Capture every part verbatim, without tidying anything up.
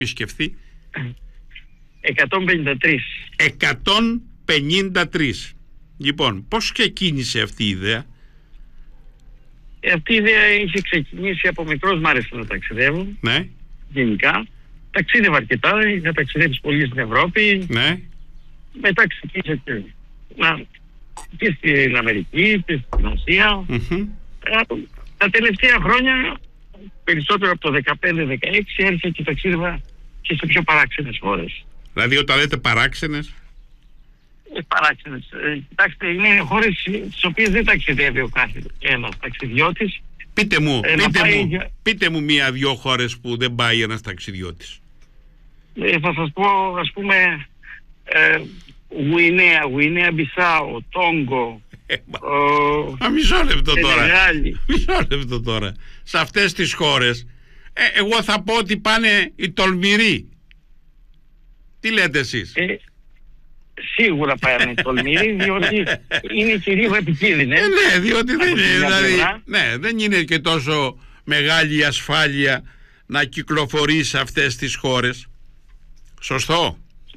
επισκεφθεί? εκατόν πενήντα τρία. εκατόν πενήντα τρία. Λοιπόν, πώς ξεκίνησε αυτή η ιδέα? Αυτή η ιδέα είχε ξεκινήσει από μικρός, μ' άρεσε να ταξιδεύω. Ναι. Γενικά. Ταξίδευα αρκετά, είχα ταξιδέψει πολύ στην Ευρώπη. Ναι. Μετά ξεκίνησε και, να, και στην Αμερική και στην Ασία. Mm-hmm. Τα τελευταία χρόνια, περισσότερο από το δεκαπέντε δεκαέξι, έρχεται και ταξίδευα και σε πιο παράξενες χώρες. Δηλαδή όταν λέτε παράξενες? Ε, παράξενες. Ε, κοιτάξτε, είναι χώρες στις οποίες δεν ταξιδεύει ο κάθε ένας ταξιδιώτης. Πείτε μου, ε, πείτε, μου για... πείτε μου μία-δυο χώρες που δεν πάει ένας ταξιδιώτης. Ε, θα σας πω, ας πούμε, ε, Γουινέα, Γουινέα Μπισάου, Τόγκο. Ε, μα μισό λεπτό τώρα. Μισό λεπτό τώρα. Σε αυτές τις χώρες, ε, εγώ θα πω ότι πάνε οι τολμηροί. Τι λέτε εσείς? Ε, σίγουρα πάνε οι τολμηροί, διότι είναι και λίγο επικίνδυνες. Ε, ναι, διότι δεν είναι, δηλαδή, ναι, δεν είναι και τόσο μεγάλη η ασφάλεια να κυκλοφορεί σε αυτές τις χώρες. Σωστό?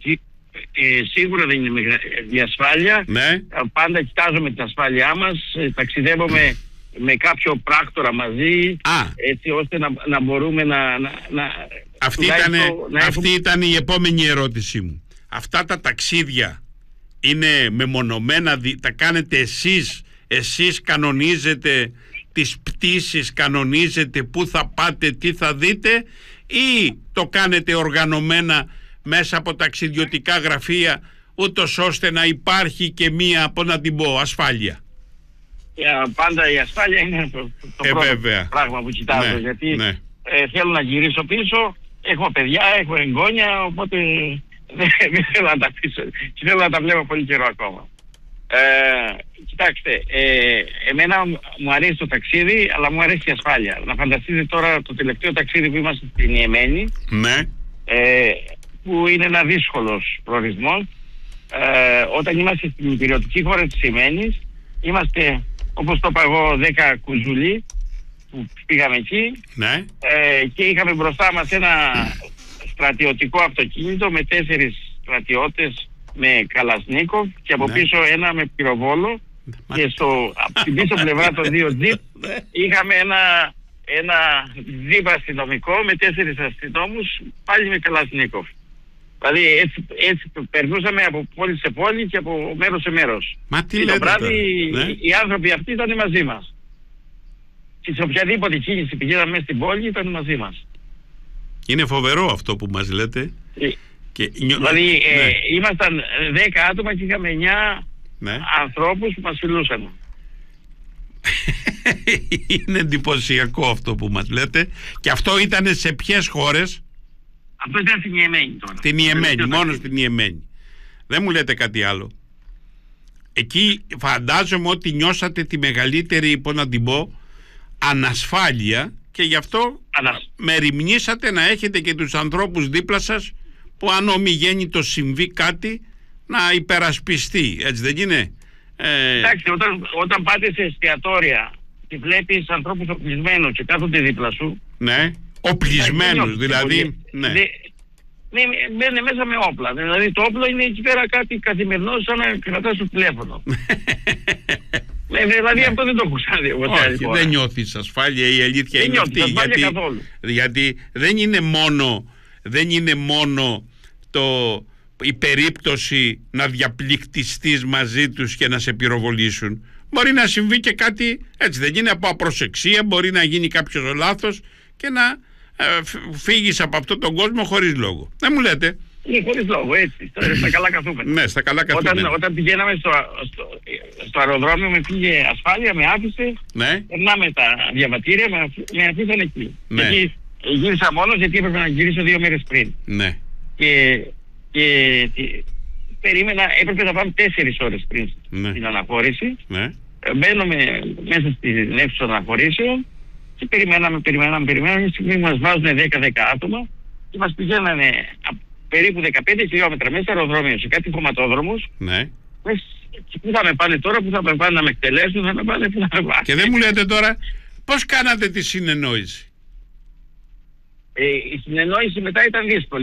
Ε, σίγουρα δεν είναι μεγάλη ασφάλεια. Ναι. Πάντα κοιτάζουμε την ασφάλειά μας, ε, ταξιδεύουμε με κάποιο πράκτορα μαζί, Α. έτσι ώστε να, να μπορούμε να... να, να αυτή ήταν, να αυτή έχουμε... ήταν η επόμενη ερώτησή μου. Αυτά τα ταξίδια είναι μεμονωμένα, τα κάνετε εσείς, εσείς κανονίζετε τις πτήσεις, κανονίζετε πού θα πάτε, τι θα δείτε, ή το κάνετε οργανωμένα μέσα από ταξιδιωτικά γραφεία, ούτως ώστε να υπάρχει και μία, από να την πω, ασφάλεια? Yeah, πάντα η ασφάλεια είναι το, το ε, πρώτο βέβαια. πράγμα που κοιτάζω, ναι, γιατί ναι. Ε, θέλω να γυρίσω πίσω, έχω παιδιά, έχω εγγόνια, οπότε δεν, δεν θέλω να τα πίσω και θέλω να τα βλέπω πολύ καιρό ακόμα. Ε, κοιτάξτε, ε, εμένα μου αρέσει το ταξίδι, αλλά μου αρέσει η ασφάλεια. Να φανταστείτε τώρα το τελευταίο ταξίδι που είμαστε στην Ιεμένη, ναι. ε, που είναι ένα δύσκολος προορισμός. Ε, όταν είμαστε στην υπηρετική χώρα της Ιεμένης, είμαστε, όπως το είπα εγώ, δέκα κουζουλοί που πήγαμε εκεί, ναι. ε, και είχαμε μπροστά μας ένα στρατιωτικό αυτοκίνητο με τέσσερις στρατιώτες με Καλασνίκοφ και από, ναι, πίσω ένα με πυροβόλο, ναι, και στο, από την πίσω πλευρά των δύο τζιπ είχαμε ένα, ένα τζιπ αστυνομικό με τέσσερις αστυνόμους πάλι με Καλασνίκοφ. Δηλαδή έτσι, έτσι περνούσαμε από πόλη σε πόλη και από μέρος σε μέρος. Μα τι και λέτε το βράδυ, τώρα, ναι, οι, οι άνθρωποι αυτοί ήταν μαζί μας. Και σε οποιαδήποτε κίνηση πηγαίναμε μέσα στην πόλη ήταν μαζί μας. Είναι φοβερό αυτό που μας λέτε. Ε, και... Δηλαδή ναι, ε, ήμασταν δέκα άτομα και είχαμε εννιά, ναι, ανθρώπους που μας φιλούσαν. Είναι εντυπωσιακό αυτό που μας λέτε. Και αυτό ήταν σε ποιες χώρες? Αυτό ήταν στην Ιεμένη τώρα. Στην Ιεμένη, μόνο στην Ιεμένη. Δεν μου λέτε κάτι άλλο? Εκεί φαντάζομαι ότι νιώσατε τη μεγαλύτερη, πώς να την πω, ανασφάλεια, και γι' αυτό Ανασ... μεριμνήσατε να έχετε και τους ανθρώπους δίπλα σας που αν ομιγέννητο συμβεί κάτι να υπερασπιστεί, έτσι δεν είναι? Ε... Εντάξει, όταν, όταν πάτε σε εστιατόρια και βλέπεις ανθρώπους οπλισμένους και κάθονται δίπλα σου. Ναι, οπλισμένους δηλαδή. Ναι. Δε, ναι, μπαίνουν μέσα με όπλα. Δηλαδή το όπλο είναι εκεί πέρα κάτι καθημερινό, σαν να κρατάς το τηλέφωνο. Ε, δηλαδή, ναι, αυτό δεν το έχω ξαναδεί. Όχι, δεν νιώθεις ασφάλεια, η αλήθεια δεν είναι αυτή. Γιατί, γιατί δεν είναι μόνο, δεν είναι μόνο το, η περίπτωση να διαπληκτιστείς μαζί τους και να σε πυροβολήσουν. Μπορεί να συμβεί και κάτι, έτσι δεν είναι, από απροσεξία, μπορεί να γίνει κάποιο λάθος και να ε, φύγεις από αυτόν τον κόσμο χωρίς λόγο. Δεν μου λέτε? Ναι, χωρίς λόγο, έτσι, στα καλά καθούμενα. Ναι, στα καλά καθούμενα. Όταν, όταν πηγαίναμε στο, στο, στο αεροδρόμιο, με πήγε ασφάλεια, με άφησε, ναι, περνάμε τα διαβατήρια, με, με αφήσαν εκεί. Ναι. Γιατί γύρισα μόνος, γιατί έπρεπε να γυρίσω δύο μέρες πριν. Ναι. Και, και, και περίμενα, έπρεπε να πάμε τέσσερις ώρες πριν, ναι, την αναχώρηση. Ναι. Μπαίνουμε μέσα στην αίθουσα των αναχωρήσεων και περιμέναμε, περιμέναμε, περιμέναμε. Στιγμή μας βάζουν δέκα δέκα άτομα και μας πηγαίνανε περίπου δεκαπέντε χιλιόμετρα μέσα στο αεροδρόμιο σε κάτι χωματόδρομους. Ναι. Και πού θα με πάνε τώρα, πού θα με πάνε να με εκτελέσουν, θα με πάνε, πού θα με πάνε. Και δεν μου λέτε τώρα πώς κάνατε τη συνεννόηση? Ε, η συνεννόηση μετά ήταν δύσκολη.